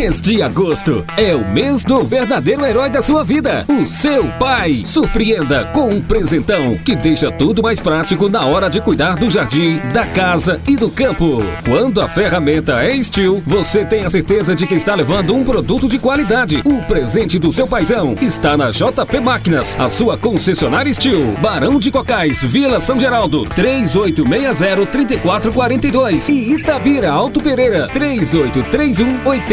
Mês de agosto é o mês do verdadeiro herói da sua vida, o seu pai. Surpreenda com um presentão que deixa tudo mais prático na hora de cuidar do jardim, da casa e do campo. Quando a ferramenta é Steel, você tem a certeza de que está levando um produto de qualidade. O presente do seu paizão está na JP Máquinas, a sua concessionária Steel, Barão de Cocais, Vila São Geraldo, 3860-3442 e Itabira, Alto Pereira, 3831-80.